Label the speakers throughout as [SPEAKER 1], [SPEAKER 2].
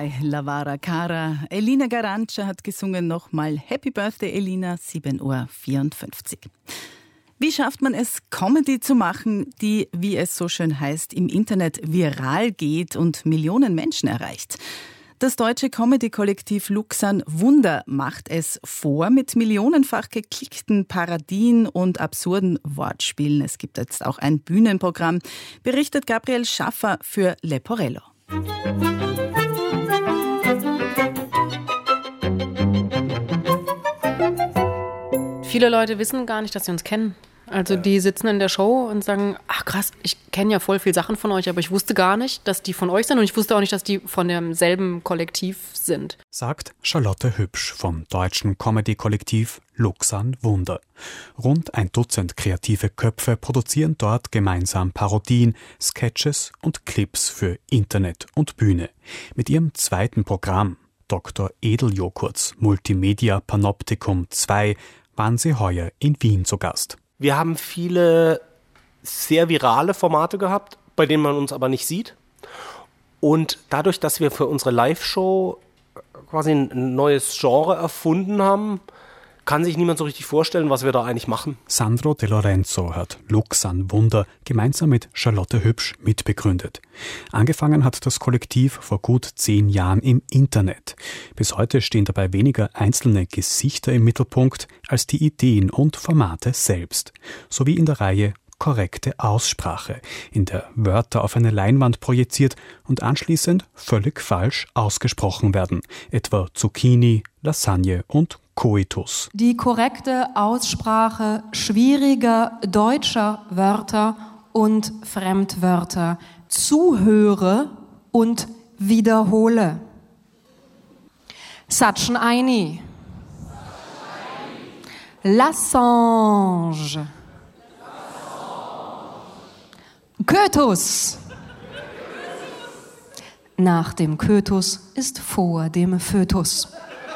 [SPEAKER 1] bei Lavara Cara. Elina Garanca hat gesungen nochmal Happy Birthday Elina, 7:54 Uhr. Wie schafft man es, Comedy zu machen, die, wie es so schön heißt, im Internet viral geht und Millionen Menschen erreicht? Das deutsche Comedy-Kollektiv Luxan Wunder macht es vor mit millionenfach geklickten Parodien und absurden Wortspielen. Es gibt jetzt auch ein Bühnenprogramm, berichtet Gabriel Schaffer für Leporello.
[SPEAKER 2] Viele Leute wissen gar nicht, dass sie uns kennen. Also die sitzen in der Show und sagen, ach krass, ich kenne ja voll viel Sachen von euch, aber ich wusste gar nicht, dass die von euch sind und ich wusste auch nicht, dass die von demselben Kollektiv sind.
[SPEAKER 3] Sagt Charlotte Hübsch vom deutschen Comedy-Kollektiv Luxan Wunder. Rund ein Dutzend kreative Köpfe produzieren dort gemeinsam Parodien, Sketches und Clips für Internet und Bühne. Mit ihrem zweiten Programm, Dr. Edeljoghurts Multimedia Panoptikum 2, waren sie heuer in Wien zu Gast.
[SPEAKER 4] Wir haben viele sehr virale Formate gehabt, bei denen man uns aber nicht sieht. Und dadurch, dass wir für unsere Live-Show quasi ein neues Genre erfunden haben, kann sich niemand so richtig vorstellen, was wir da eigentlich machen.
[SPEAKER 3] Sandro De Lorenzo hat Luxan Wunder gemeinsam mit Charlotte Hübsch mitbegründet. Angefangen hat das Kollektiv vor gut 10 Jahren im Internet. Bis heute stehen dabei weniger einzelne Gesichter im Mittelpunkt als die Ideen und Formate selbst. Sowie in der Reihe Korrekte Aussprache, in der Wörter auf eine Leinwand projiziert und anschließend völlig falsch ausgesprochen werden, etwa Zucchini, Lasagne und Coitus.
[SPEAKER 5] Die korrekte Aussprache schwieriger deutscher Wörter und Fremdwörter. Zuhöre und wiederhole. Satschen Aini. Lassange. Kötus. Nach dem Kötus ist vor dem Fötus.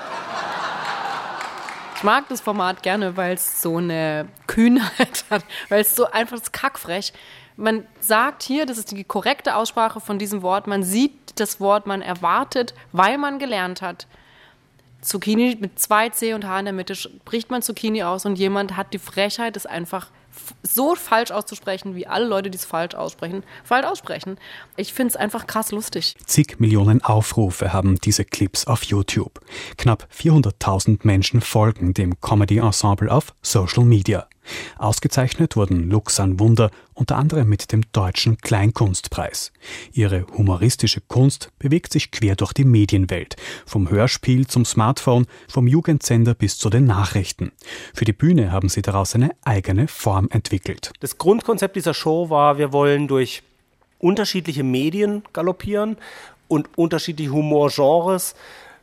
[SPEAKER 2] Ich mag das Format gerne, weil es so eine Kühnheit hat, weil es so einfach ist kackfrech. Man sagt hier, das ist die korrekte Aussprache von diesem Wort, man sieht das Wort, man erwartet, weil man gelernt hat. Zucchini mit 2 C und H in der Mitte spricht man Zucchini aus und jemand hat die Frechheit, es einfach so falsch auszusprechen, wie alle Leute, die es falsch aussprechen. Ich finde es einfach krass lustig.
[SPEAKER 3] Zig Millionen Aufrufe haben diese Clips auf YouTube. Knapp 400.000 Menschen folgen dem Comedy-Ensemble auf Social Media. Ausgezeichnet wurden Luxan Wunder unter anderem mit dem Deutschen Kleinkunstpreis. Ihre humoristische Kunst bewegt sich quer durch die Medienwelt, vom Hörspiel zum Smartphone, vom Jugendsender bis zu den Nachrichten. Für die Bühne haben sie daraus eine eigene Form entwickelt.
[SPEAKER 4] Das Grundkonzept dieser Show war, wir wollen durch unterschiedliche Medien galoppieren und unterschiedliche Humorgenres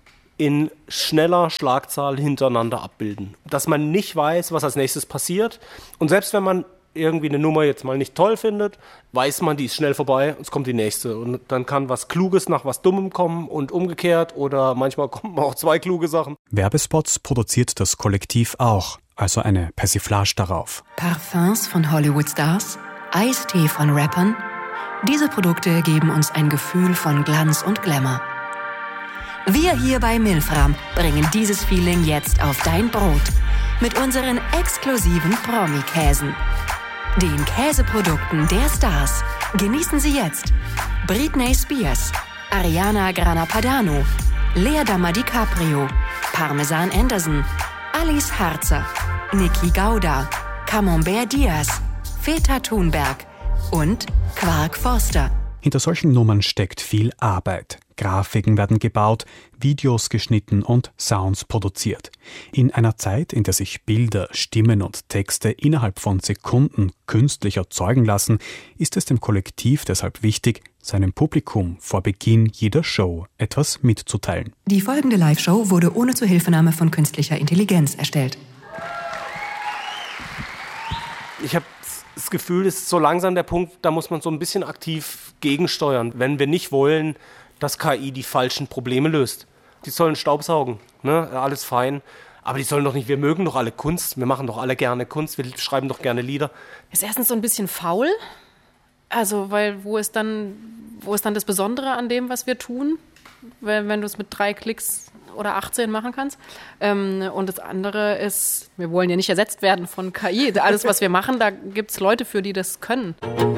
[SPEAKER 4] in schneller Schlagzahl hintereinander abbilden. Dass man nicht weiß, was als nächstes passiert. Und selbst wenn man irgendwie eine Nummer jetzt mal nicht toll findet, weiß man, die ist schnell vorbei und es kommt die nächste. Und dann kann was Kluges nach was Dummem kommen und umgekehrt oder manchmal kommen auch 2 kluge Sachen.
[SPEAKER 3] Werbespots produziert das Kollektiv auch, also eine Persiflage darauf.
[SPEAKER 6] Parfums von Hollywood-Stars, Eistee von Rappern. Diese Produkte geben uns ein Gefühl von Glanz und Glamour. Wir hier bei Milfram bringen dieses Feeling jetzt auf dein Brot mit unseren exklusiven Promi-Käsen. Den Käseprodukten der Stars. Genießen Sie jetzt Britney Spears, Ariana Grande Padano, Lea Dama DiCaprio, Parmesan Anderson, Alice Harzer, Niki Gauda, Camembert Diaz, Feta Thunberg und Quark Forster.
[SPEAKER 3] Hinter solchen Nummern steckt viel Arbeit. Grafiken werden gebaut, Videos geschnitten und Sounds produziert. In einer Zeit, in der sich Bilder, Stimmen und Texte innerhalb von Sekunden künstlich erzeugen lassen, ist es dem Kollektiv deshalb wichtig, seinem Publikum vor Beginn jeder Show etwas mitzuteilen.
[SPEAKER 6] Die folgende Live-Show wurde ohne Zuhilfenahme von künstlicher Intelligenz erstellt.
[SPEAKER 4] Ich habe das Gefühl, es ist so langsam der Punkt, da muss man so ein bisschen aktiv gegensteuern, wenn wir nicht wollen, dass KI die falschen Probleme löst. Die sollen Staubsaugen, ne? Alles fein. Aber die sollen doch nicht, wir mögen doch alle Kunst, wir machen doch alle gerne Kunst, wir schreiben doch gerne Lieder.
[SPEAKER 2] Ist erstens so ein bisschen faul, also weil wo ist dann das Besondere an dem, was wir tun? wenn du es mit 3 Klicks oder 18 machen kannst. Und das andere ist, wir wollen ja nicht ersetzt werden von KI. Alles, was wir machen, da gibt es Leute für, die das können.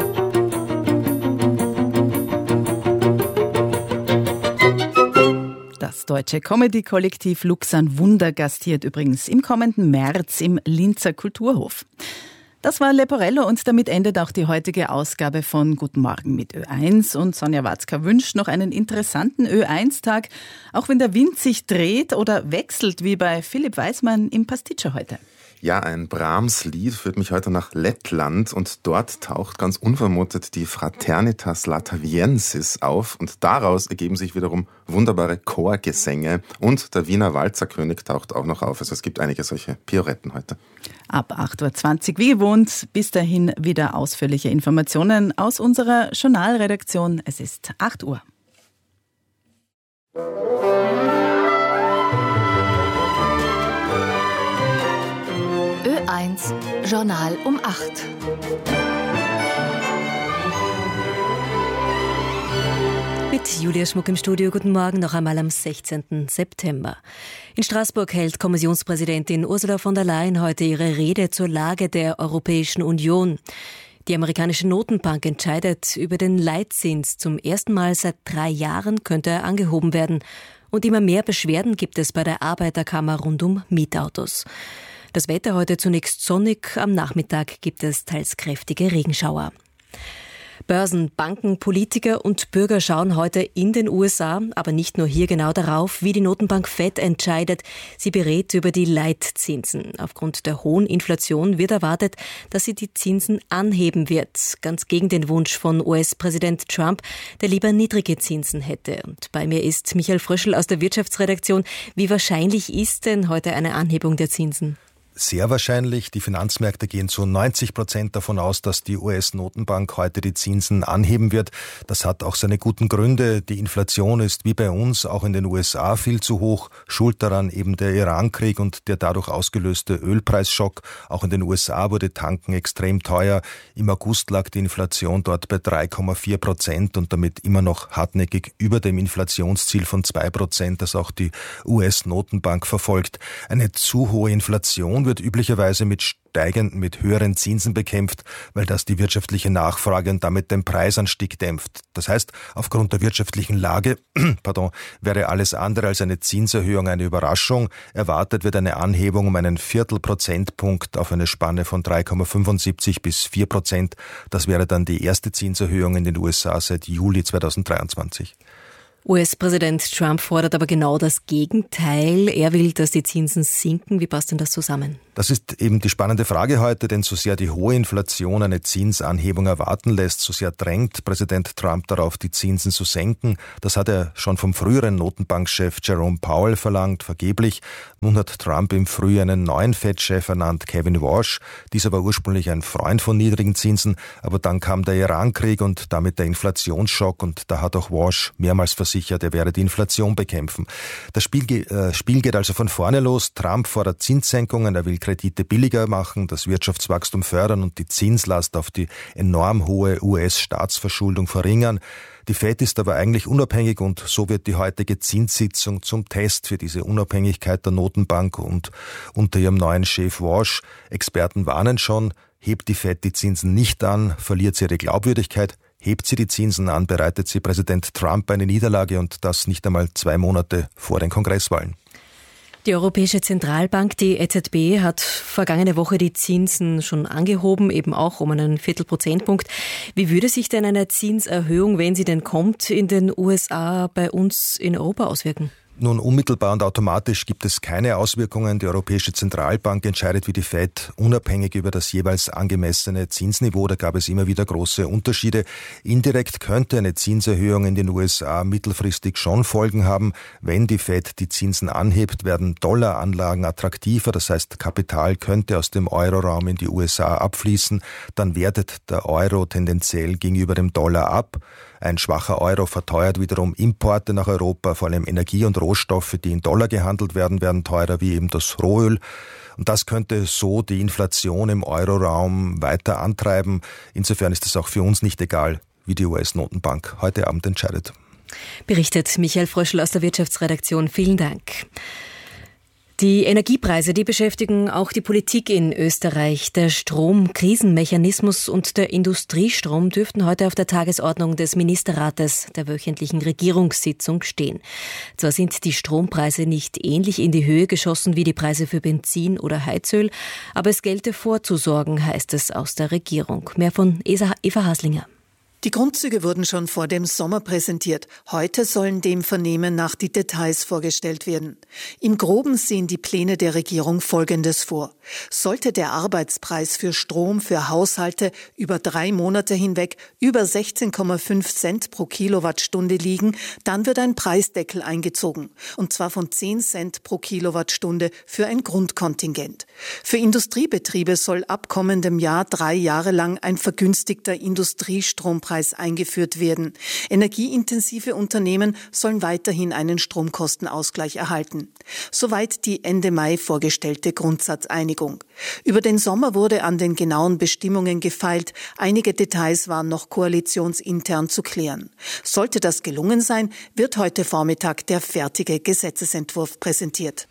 [SPEAKER 1] Das deutsche Comedy-Kollektiv Luxan Wunder gastiert übrigens im kommenden März im Linzer Kulturhof. Das war Leporello und damit endet auch die heutige Ausgabe von Guten Morgen mit Ö1 und Sonja Watzka wünscht noch einen interessanten Ö1-Tag, auch wenn der Wind sich dreht oder wechselt, wie bei Philipp Weismann im Pasticcio heute.
[SPEAKER 7] Ja, ein Brahms-Lied führt mich heute nach Lettland und dort taucht ganz unvermutet die Fraternitas Lataviensis auf und daraus ergeben sich wiederum wunderbare Chorgesänge und der Wiener Walzerkönig taucht auch noch auf. Also es gibt einige solche Pioretten heute.
[SPEAKER 1] Ab 8.20 Uhr wie gewohnt, bis dahin wieder ausführliche Informationen aus unserer Journalredaktion. Es ist 8 Uhr.
[SPEAKER 6] Ö1 Journal um 8. Mit Julia Schmuck im Studio. Guten Morgen noch einmal am 16. September. In Straßburg hält Kommissionspräsidentin Ursula von der Leyen heute ihre Rede zur Lage der Europäischen Union. Die amerikanische Notenbank entscheidet über den Leitzins. Zum ersten Mal seit 3 Jahren könnte er angehoben werden. Und immer mehr Beschwerden gibt es bei der Arbeiterkammer rund um Mietautos. Das Wetter heute zunächst sonnig, am Nachmittag gibt es teils kräftige Regenschauer. Börsen, Banken, Politiker und Bürger schauen heute in den USA, aber nicht nur hier genau darauf, wie die Notenbank Fed entscheidet. Sie berät über die Leitzinsen. Aufgrund der hohen Inflation wird erwartet, dass sie die Zinsen anheben wird. Ganz gegen den Wunsch von US-Präsident Trump, der lieber niedrige Zinsen hätte. Und bei mir ist Michael Fröschel aus der Wirtschaftsredaktion. Wie wahrscheinlich ist denn heute eine Anhebung der Zinsen?
[SPEAKER 8] Sehr wahrscheinlich. Die Finanzmärkte gehen zu 90% davon aus, dass die US-Notenbank heute die Zinsen anheben wird. Das hat auch seine guten Gründe. Die Inflation ist wie bei uns auch in den USA viel zu hoch. Schuld daran eben der Irankrieg und der dadurch ausgelöste Ölpreisschock. Auch in den USA wurde Tanken extrem teuer. Im August lag die Inflation dort bei 3,4% und damit immer noch hartnäckig über dem Inflationsziel von 2%, das auch die US-Notenbank verfolgt. Eine zu hohe Inflation wird üblicherweise mit höheren Zinsen bekämpft, weil das die wirtschaftliche Nachfrage und damit den Preisanstieg dämpft. Das heißt, aufgrund der wirtschaftlichen Lage, wäre alles andere als eine Zinserhöhung eine Überraschung. Erwartet wird eine Anhebung um einen Viertelprozentpunkt auf eine Spanne von 3,75 bis 4%. Das wäre dann die erste Zinserhöhung in den USA seit Juli 2023.
[SPEAKER 6] US-Präsident Trump fordert aber genau das Gegenteil. Er will, dass die Zinsen sinken. Wie passt denn das zusammen?
[SPEAKER 8] Das ist eben die spannende Frage heute, denn so sehr die hohe Inflation eine Zinsanhebung erwarten lässt, so sehr drängt Präsident Trump darauf, die Zinsen zu senken. Das hat er schon vom früheren Notenbankchef Jerome Powell verlangt, vergeblich. Nun hat Trump im Frühjahr einen neuen Fed-Chef ernannt, Kevin Warsh. Dieser war ursprünglich ein Freund von niedrigen Zinsen, aber dann kam der Irankrieg und damit der Inflationsschock und da hat auch Warsh mehrmals versichert, er werde die Inflation bekämpfen. Das Spiel geht also von vorne los. Trump fordert Zinssenkungen, er will Kredite billiger machen, das Wirtschaftswachstum fördern und die Zinslast auf die enorm hohe US-Staatsverschuldung verringern. Die Fed ist aber eigentlich unabhängig und so wird die heutige Zinssitzung zum Test für diese Unabhängigkeit der Notenbank und unter ihrem neuen Chef Warsh. Experten warnen schon, hebt die Fed die Zinsen nicht an, verliert sie ihre Glaubwürdigkeit. Hebt sie die Zinsen an, bereitet sie Präsident Trump eine Niederlage und das nicht einmal 2 Monate vor den Kongresswahlen.
[SPEAKER 6] Die Europäische Zentralbank, die EZB, hat vergangene Woche die Zinsen schon angehoben, eben auch um einen Viertelprozentpunkt. Wie würde sich denn eine Zinserhöhung, wenn sie denn kommt, in den USA bei uns in Europa auswirken?
[SPEAKER 8] Nun, unmittelbar und automatisch gibt es keine Auswirkungen. Die Europäische Zentralbank entscheidet wie die Fed unabhängig über das jeweils angemessene Zinsniveau. Da gab es immer wieder große Unterschiede. Indirekt könnte eine Zinserhöhung in den USA mittelfristig schon Folgen haben. Wenn die Fed die Zinsen anhebt, werden Dollaranlagen attraktiver. Das heißt, Kapital könnte aus dem Euroraum in die USA abfließen. Dann wertet der Euro tendenziell gegenüber dem Dollar ab. Ein schwacher Euro verteuert wiederum Importe nach Europa, vor allem Energie und Rohstoffe, die in Dollar gehandelt werden, werden teurer, wie eben das Rohöl. Und das könnte so die Inflation im Euroraum weiter antreiben. Insofern ist es auch für uns nicht egal, wie die US-Notenbank heute Abend entscheidet.
[SPEAKER 9] Berichtet Michael Fröschel aus der Wirtschaftsredaktion. Vielen Dank. Die Energiepreise, die beschäftigen auch die Politik in Österreich. Der Stromkrisenmechanismus und der Industriestrom dürften heute auf der Tagesordnung des Ministerrates der wöchentlichen Regierungssitzung stehen. Zwar sind die Strompreise nicht ähnlich in die Höhe geschossen wie die Preise für Benzin oder Heizöl, aber es gelte vorzusorgen, heißt es aus der Regierung. Mehr von Eva Haslinger.
[SPEAKER 10] Die Grundzüge wurden schon vor dem Sommer präsentiert. Heute sollen dem Vernehmen nach die Details vorgestellt werden. Im Groben sehen die Pläne der Regierung Folgendes vor. Sollte der Arbeitspreis für Strom für Haushalte über 3 Monate hinweg über 16,5 Cent pro Kilowattstunde liegen, dann wird ein Preisdeckel eingezogen. Und zwar von 10 Cent pro Kilowattstunde für ein Grundkontingent. Für Industriebetriebe soll ab kommendem Jahr 3 Jahre lang ein vergünstigter Industriestrompreis eingeführt werden. Energieintensive Unternehmen sollen weiterhin einen Stromkostenausgleich erhalten. Soweit die Ende Mai vorgestellte Grundsatzeinigung. Über den Sommer wurde an den genauen Bestimmungen gefeilt. Einige Details waren noch koalitionsintern zu klären. Sollte das gelungen sein, wird heute Vormittag der fertige Gesetzesentwurf präsentiert.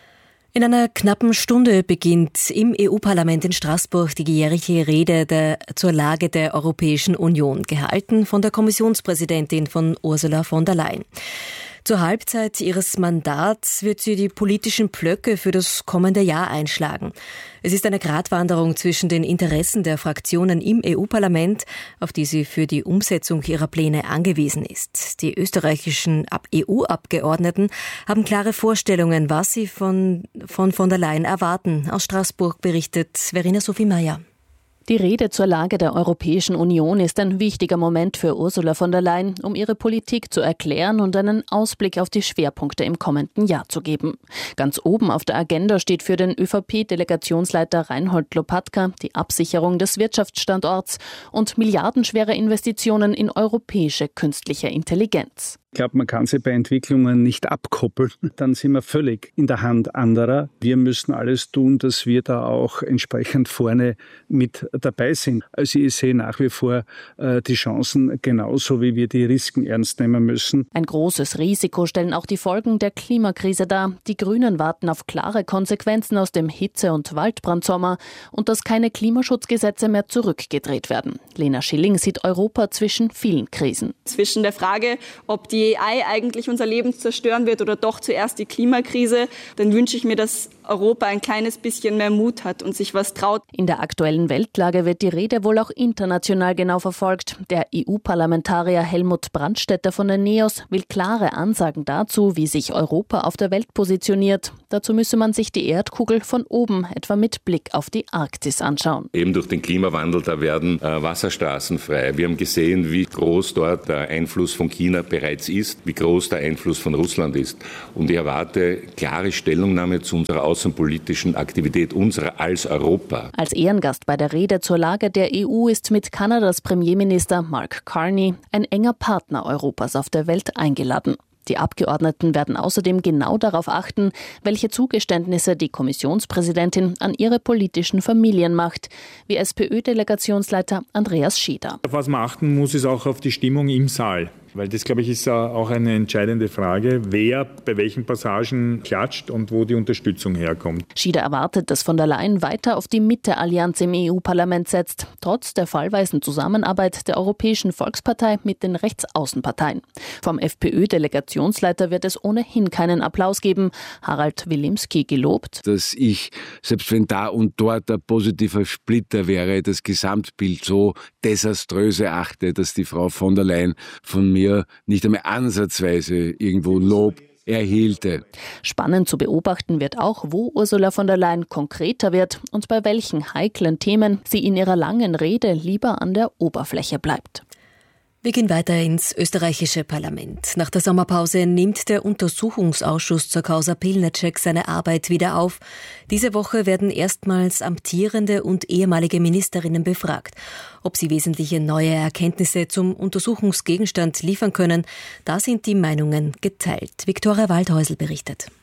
[SPEAKER 9] In einer knappen Stunde beginnt im EU-Parlament in Straßburg die jährliche Rede zur Lage der Europäischen Union, gehalten von der Kommissionspräsidentin von Ursula von der Leyen. Zur Halbzeit ihres Mandats wird sie die politischen Pflöcke für das kommende Jahr einschlagen. Es ist eine Gratwanderung zwischen den Interessen der Fraktionen im EU-Parlament, auf die sie für die Umsetzung ihrer Pläne angewiesen ist. Die österreichischen EU-Abgeordneten haben klare Vorstellungen, was sie von der Leyen erwarten. Aus Straßburg berichtet Verena Sophie Meyer.
[SPEAKER 11] Die Rede zur Lage der Europäischen Union ist ein wichtiger Moment für Ursula von der Leyen, um ihre Politik zu erklären und einen Ausblick auf die Schwerpunkte im kommenden Jahr zu geben. Ganz oben auf der Agenda steht für den ÖVP-Delegationsleiter Reinhold Lopatka die Absicherung des Wirtschaftsstandorts und milliardenschwere Investitionen in europäische künstliche Intelligenz.
[SPEAKER 12] Ich glaube, man kann sie bei Entwicklungen nicht abkoppeln. Dann sind wir völlig in der Hand anderer. Wir müssen alles tun, dass wir da auch entsprechend vorne mit dabei sind. Also ich sehe nach wie vor die Chancen genauso, wie wir die Risiken ernst nehmen müssen.
[SPEAKER 11] Ein großes Risiko stellen auch die Folgen der Klimakrise dar. Die Grünen warten auf klare Konsequenzen aus dem Hitze- und Waldbrandsommer und dass keine Klimaschutzgesetze mehr zurückgedreht werden. Lena Schilling sieht Europa zwischen vielen Krisen.
[SPEAKER 13] Zwischen der Frage, ob die AI eigentlich unser Leben zerstören wird oder doch zuerst die Klimakrise, dann wünsche ich mir, dass Europa ein kleines bisschen mehr Mut hat und sich was traut.
[SPEAKER 11] In der aktuellen Weltlage wird die Rede wohl auch international genau verfolgt. Der EU-Parlamentarier Helmut Brandstätter von der NEOS will klare Ansagen dazu, wie sich Europa auf der Welt positioniert. Dazu müsse man sich die Erdkugel von oben, etwa mit Blick auf die Arktis, anschauen.
[SPEAKER 14] Eben durch den Klimawandel, da werden Wasserstraßen frei. Wir haben gesehen, wie groß dort der Einfluss von China bereits ist, wie groß der Einfluss von Russland ist. Und ich erwarte klare Stellungnahme zu unserer außenpolitischen Aktivität unserer als Europa.
[SPEAKER 11] Als Ehrengast bei der Rede zur Lage der EU ist mit Kanadas Premierminister Mark Carney ein enger Partner Europas auf der Welt eingeladen. Die Abgeordneten werden außerdem genau darauf achten, welche Zugeständnisse die Kommissionspräsidentin an ihre politischen Familien macht, wie SPÖ-Delegationsleiter Andreas Schieder.
[SPEAKER 15] Auf was man achten muss, ist auch auf die Stimmung im Saal. Weil das, glaube ich, ist auch eine entscheidende Frage, wer bei welchen Passagen klatscht und wo die Unterstützung herkommt.
[SPEAKER 11] Schieder erwartet, dass von der Leyen weiter auf die Mitte-Allianz im EU-Parlament setzt, trotz der fallweisen Zusammenarbeit der Europäischen Volkspartei mit den Rechtsaußenparteien. Vom FPÖ-Delegationsleiter wird es ohnehin keinen Applaus geben. Harald Wilimski gelobt,
[SPEAKER 16] dass ich, selbst wenn da und dort ein positiver Splitter wäre, das Gesamtbild so desaströs erachte, dass die Frau von der Leyen von mir nicht einmal ansatzweise irgendwo Lob erhielte.
[SPEAKER 11] Spannend zu beobachten wird auch, wo Ursula von der Leyen konkreter wird und bei welchen heiklen Themen sie in ihrer langen Rede lieber an der Oberfläche bleibt.
[SPEAKER 9] Wir gehen weiter ins österreichische Parlament. Nach der Sommerpause nimmt der Untersuchungsausschuss zur Causa Pilnacek seine Arbeit wieder auf. Diese Woche werden erstmals amtierende und ehemalige Ministerinnen befragt. Ob sie wesentliche neue Erkenntnisse zum Untersuchungsgegenstand liefern können, da sind die Meinungen geteilt. Viktoria Waldhäusl berichtet.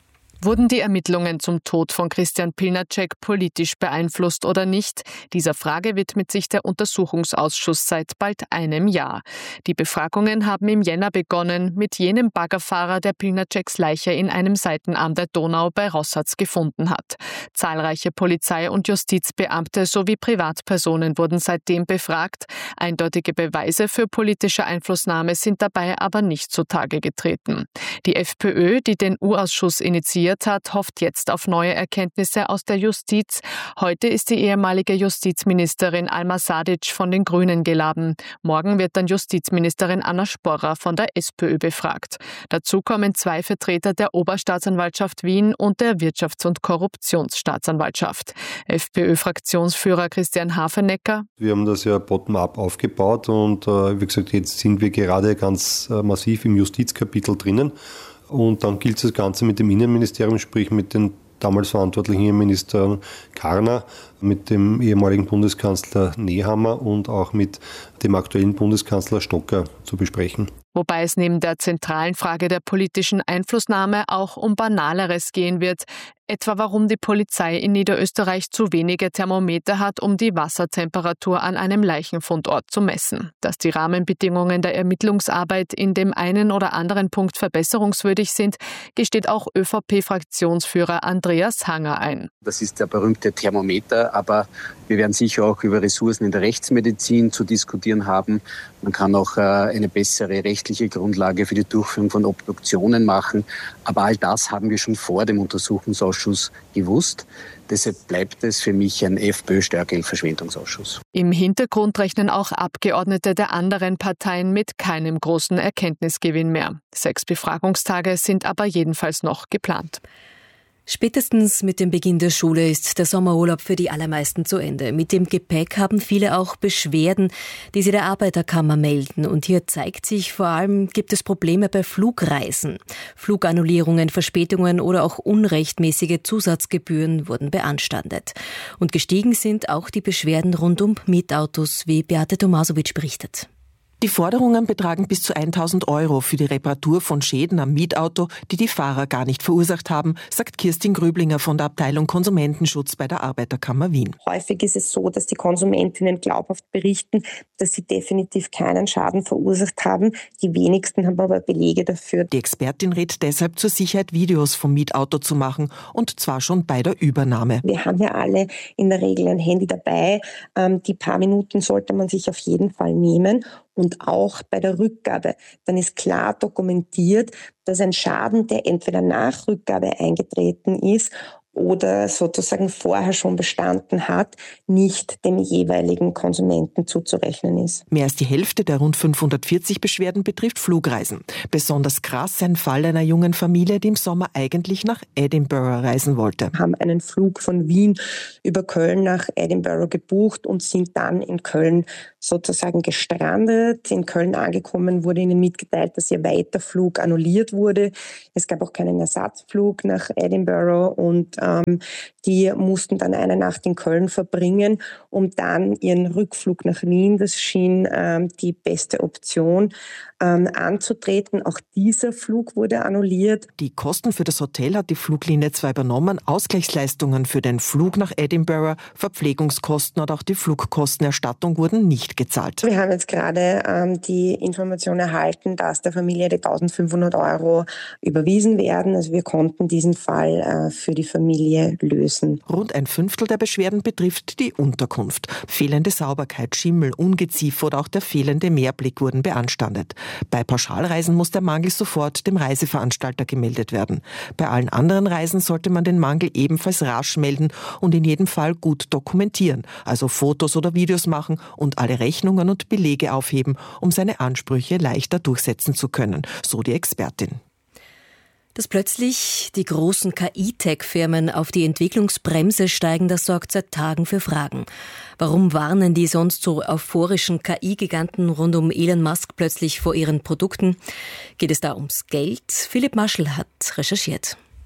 [SPEAKER 17] Wurden die Ermittlungen zum Tod von Christian Pilnacek politisch beeinflusst oder nicht? Dieser Frage widmet sich der Untersuchungsausschuss seit bald einem Jahr. Die Befragungen haben im Jänner begonnen mit jenem Baggerfahrer, der Pilnaceks Leiche in einem Seitenarm der Donau bei Rossatz gefunden hat. Zahlreiche Polizei- und Justizbeamte sowie Privatpersonen wurden seitdem befragt. Eindeutige Beweise für politische Einflussnahme sind dabei aber nicht zutage getreten. Die FPÖ, die den U-Ausschuss initiiert hat, hofft jetzt auf neue Erkenntnisse aus der Justiz. Heute ist die ehemalige Justizministerin Alma Sadic von den Grünen geladen. Morgen wird dann Justizministerin Anna Sporrer von der SPÖ befragt. Dazu kommen 2 Vertreter der Oberstaatsanwaltschaft Wien und der Wirtschafts- und Korruptionsstaatsanwaltschaft. FPÖ-Fraktionsführer Christian Hafenecker:
[SPEAKER 18] Wir haben das ja bottom-up aufgebaut und wie gesagt, jetzt sind wir gerade ganz massiv im Justizkapitel drinnen. Und dann gilt das Ganze mit dem Innenministerium, sprich mit den damals verantwortlichen Ministern Karner, mit dem ehemaligen Bundeskanzler Nehammer und auch mit dem aktuellen Bundeskanzler Stocker zu besprechen.
[SPEAKER 17] Wobei es neben der zentralen Frage der politischen Einflussnahme auch um Banaleres gehen wird, etwa warum die Polizei in Niederösterreich zu wenige Thermometer hat, um die Wassertemperatur an einem Leichenfundort zu messen. Dass die Rahmenbedingungen der Ermittlungsarbeit in dem einen oder anderen Punkt verbesserungswürdig sind, gesteht auch ÖVP-Fraktionsführer Andreas Hanger ein.
[SPEAKER 19] Das ist der berühmte Thermometer, aber wir werden sicher auch über Ressourcen in der Rechtsmedizin zu diskutieren haben. Man kann auch eine bessere rechtliche Grundlage für die Durchführung von Obduktionen machen. Aber all das haben wir schon vor dem Untersuchungsausschuss gewusst. Deshalb bleibt es für mich ein FPÖ-Steuergeldverschwendungsausschuss.
[SPEAKER 17] Im Hintergrund rechnen auch Abgeordnete der anderen Parteien mit keinem großen Erkenntnisgewinn mehr. 6 Befragungstage sind aber jedenfalls noch geplant.
[SPEAKER 9] Spätestens mit dem Beginn der Schule ist der Sommerurlaub für die allermeisten zu Ende. Mit dem Gepäck haben viele auch Beschwerden, die sie der Arbeiterkammer melden. Und hier zeigt sich vor allem, gibt es Probleme bei Flugreisen. Flugannullierungen, Verspätungen oder auch unrechtmäßige Zusatzgebühren wurden beanstandet. Und gestiegen sind auch die Beschwerden rund um Mietautos, wie Beate Tomasovic berichtet.
[SPEAKER 20] Die Forderungen betragen bis zu 1.000 € für die Reparatur von Schäden am Mietauto, die die Fahrer gar nicht verursacht haben, sagt Kirstin Grüblinger von der Abteilung Konsumentenschutz bei der Arbeiterkammer Wien.
[SPEAKER 21] Häufig ist es so, dass die Konsumentinnen glaubhaft berichten, dass sie definitiv keinen Schaden verursacht haben. Die wenigsten haben aber Belege dafür.
[SPEAKER 20] Die Expertin rät deshalb zur Sicherheit, Videos vom Mietauto zu machen, und zwar schon bei der Übernahme.
[SPEAKER 21] Wir haben ja alle in der Regel ein Handy dabei. Die paar Minuten sollte man sich auf jeden Fall nehmen. Und auch bei der Rückgabe, dann ist klar dokumentiert, dass ein Schaden, der entweder nach Rückgabe eingetreten ist oder sozusagen vorher schon bestanden hat, nicht dem jeweiligen Konsumenten zuzurechnen ist.
[SPEAKER 20] Mehr als die Hälfte der rund 540 Beschwerden betrifft Flugreisen. Besonders krass ein Fall einer jungen Familie, die im Sommer eigentlich nach Edinburgh reisen wollte.
[SPEAKER 21] Wir haben einen Flug von Wien über Köln nach Edinburgh gebucht und sind dann in Köln sozusagen gestrandet. In Köln angekommen wurde ihnen mitgeteilt, dass ihr Weiterflug annulliert wurde. Es gab auch keinen Ersatzflug nach Edinburgh und die mussten dann eine Nacht in Köln verbringen, um dann ihren Rückflug nach Wien, das schien die beste Option, anzutreten. Auch dieser Flug wurde annulliert.
[SPEAKER 20] Die Kosten für das Hotel hat die Fluglinie zwar übernommen, Ausgleichsleistungen für den Flug nach Edinburgh, Verpflegungskosten oder auch die Flugkostenerstattung wurden nicht gezahlt.
[SPEAKER 21] Wir haben jetzt gerade die Information erhalten, dass der Familie die 1.500 € überwiesen werden. Also wir konnten diesen Fall für die Familie lösen.
[SPEAKER 20] Rund ein Fünftel der Beschwerden betrifft die Unterkunft. Fehlende Sauberkeit, Schimmel, Ungeziefer oder auch der fehlende Mehrblick wurden beanstandet. Bei Pauschalreisen muss der Mangel sofort dem Reiseveranstalter gemeldet werden. Bei allen anderen Reisen sollte man den Mangel ebenfalls rasch melden und in jedem Fall gut dokumentieren, also Fotos oder Videos machen und alle Rechnungen und Belege aufheben, um seine Ansprüche leichter durchsetzen zu können, so die Expertin.
[SPEAKER 9] Dass plötzlich die großen KI-Tech-Firmen auf die Entwicklungsbremse steigen, das sorgt seit Tagen für Fragen. Warum warnen die sonst so euphorischen KI-Giganten rund um Elon Musk plötzlich vor ihren Produkten? Geht es da ums Geld? Philipp Maschel hat recherchiert.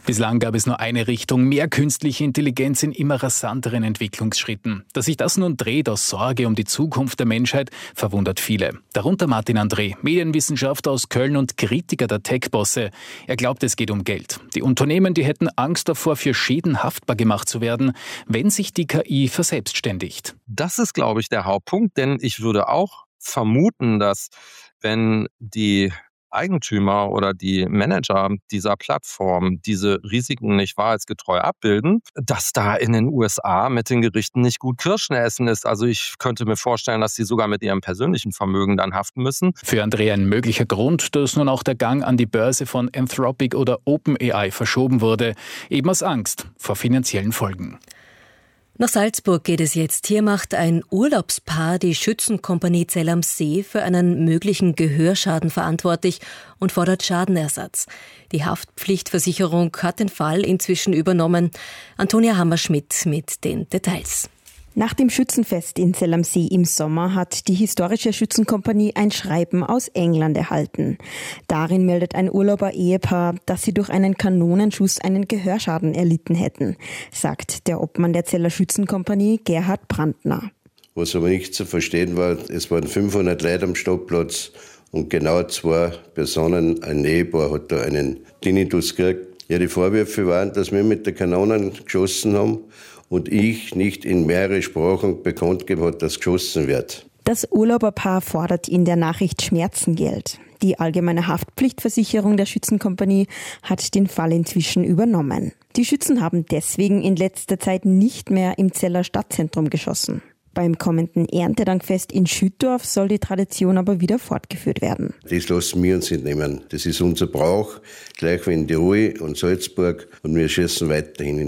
[SPEAKER 5] Bislang gab es nur eine Richtung, mehr künstliche Intelligenz in immer rasanteren Entwicklungsschritten. Dass sich das nun dreht aus Sorge um die Zukunft der Menschheit, verwundert viele. Darunter Martin André, Medienwissenschaftler aus Köln und Kritiker der Tech-Bosse. Er glaubt, es geht um Geld. Die Unternehmen, die hätten Angst davor, für Schäden haftbar gemacht zu werden, wenn sich die KI verselbstständigt.
[SPEAKER 22] Das ist, glaube ich, der Hauptpunkt, denn ich würde auch vermuten, dass wenn die Eigentümer oder die Manager dieser Plattform diese Risiken nicht wahrheitsgetreu abbilden, dass da in den USA mit den Gerichten nicht gut Kirschen essen ist. Also ich könnte mir vorstellen, dass sie sogar mit ihrem persönlichen Vermögen dann haften müssen.
[SPEAKER 5] Für André ein möglicher Grund, dass nun auch der Gang an die Börse von Anthropic oder OpenAI verschoben wurde, eben aus Angst vor finanziellen Folgen.
[SPEAKER 9] Nach Salzburg geht es jetzt. Hier macht ein Urlaubspaar die Schützenkompanie Zell am See für einen möglichen Gehörschaden verantwortlich und fordert Schadenersatz. Die Haftpflichtversicherung hat den Fall inzwischen übernommen. Antonia Hammerschmidt mit den Details.
[SPEAKER 23] Nach dem Schützenfest in Zell am See im Sommer hat die historische Schützenkompanie ein Schreiben aus England erhalten. Darin meldet ein Urlauber-Ehepaar, dass sie durch einen Kanonenschuss einen Gehörschaden erlitten hätten, sagt der Obmann der Zeller Schützenkompanie Gerhard Brandner.
[SPEAKER 24] Was aber nicht zu verstehen war, es waren 500 Leute am Stadtplatz und genau 2 Personen, ein Ehepaar hat da einen Tinnitus gekriegt. Ja, die Vorwürfe waren, dass wir mit der Kanone geschossen haben und ich nicht in mehrere Sprachen bekannt gegeben habe, dass geschossen wird.
[SPEAKER 23] Das Urlauberpaar fordert in der Nachricht Schmerzengeld. Die allgemeine Haftpflichtversicherung der Schützenkompanie hat den Fall inzwischen übernommen. Die Schützen haben deswegen in letzter Zeit nicht mehr im Zeller Stadtzentrum geschossen. Beim kommenden Erntedankfest in Schüttorf soll die Tradition aber wieder fortgeführt werden.
[SPEAKER 24] Das lassen wir uns nicht nehmen. Das ist unser Brauch, gleich wie in Tirol und Salzburg, und wir schießen weiterhin.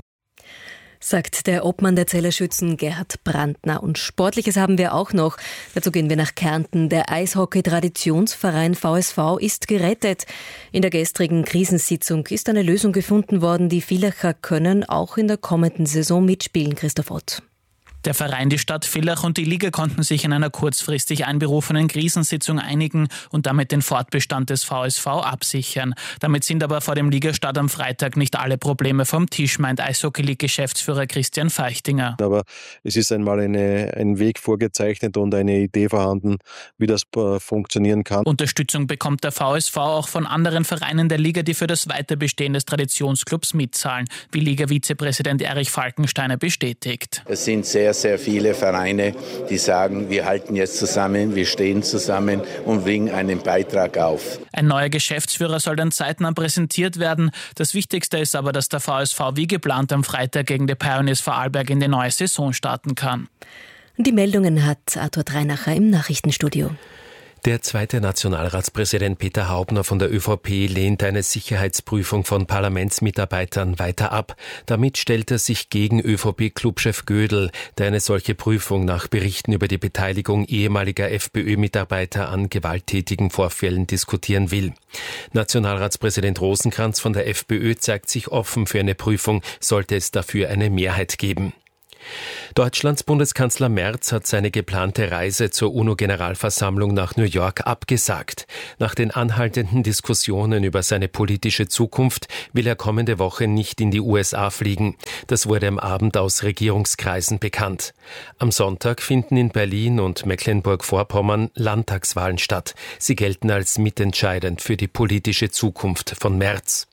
[SPEAKER 9] Sagt der Obmann der Zeller Schützen Gerhard Brandner. Und Sportliches haben wir auch noch. Dazu gehen wir nach Kärnten. Der Eishockey-Traditionsverein VSV ist gerettet. In der gestrigen Krisensitzung ist eine Lösung gefunden worden. Die Villacher können auch in der kommenden Saison mitspielen, Christoph Ott.
[SPEAKER 25] Der Verein, die Stadt Villach und die Liga konnten sich in einer kurzfristig einberufenen Krisensitzung einigen und damit den Fortbestand des VSV absichern. Damit sind aber vor dem Ligastart am Freitag nicht alle Probleme vom Tisch, meint Eishockey-League-Geschäftsführer Christian Feichtinger.
[SPEAKER 26] Aber es ist einmal ein Weg vorgezeichnet und eine Idee vorhanden, wie das funktionieren kann.
[SPEAKER 25] Unterstützung bekommt der VSV auch von anderen Vereinen der Liga, die für das Weiterbestehen des Traditionsclubs mitzahlen, wie Liga-Vizepräsident Erich Falkensteiner bestätigt.
[SPEAKER 27] Es sind sehr viele Vereine, die sagen, wir halten jetzt zusammen, wir stehen zusammen und bringen einen Beitrag auf.
[SPEAKER 25] Ein neuer Geschäftsführer soll dann zeitnah präsentiert werden. Das Wichtigste ist aber, dass der VSV wie geplant am Freitag gegen die Pioneers Vorarlberg in die neue Saison starten kann.
[SPEAKER 9] Die Meldungen hat Arthur Dreinacher im Nachrichtenstudio.
[SPEAKER 28] Der zweite Nationalratspräsident Peter Haubner von der ÖVP lehnt eine Sicherheitsprüfung von Parlamentsmitarbeitern weiter ab. Damit stellt er sich gegen ÖVP-Clubchef Gödel, der eine solche Prüfung nach Berichten über die Beteiligung ehemaliger FPÖ-Mitarbeiter an gewalttätigen Vorfällen diskutieren will. Nationalratspräsident Rosenkranz von der FPÖ zeigt sich offen für eine Prüfung, sollte es dafür eine Mehrheit geben. Deutschlands Bundeskanzler Merz hat seine geplante Reise zur UNO-Generalversammlung nach New York abgesagt. Nach den anhaltenden Diskussionen über seine politische Zukunft will er kommende Woche nicht in die USA fliegen. Das wurde am Abend aus Regierungskreisen bekannt. Am Sonntag finden in Berlin und Mecklenburg-Vorpommern Landtagswahlen statt. Sie gelten als mitentscheidend für die politische Zukunft von Merz.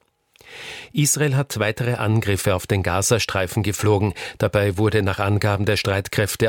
[SPEAKER 28] Israel hat weitere Angriffe auf den Gazastreifen geflogen. Dabei wurde nach Angaben der Streitkräfte